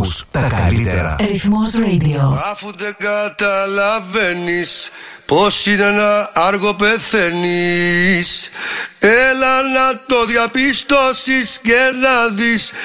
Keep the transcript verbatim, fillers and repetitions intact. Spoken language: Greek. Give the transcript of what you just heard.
Ακούς τα καλύτερα. Ρυθμός Radio. Αφού δεν καταλαβαίνεις πως είναι ένα άργο πεθαίνεις, έλα να το διαπιστώσεις και να δεις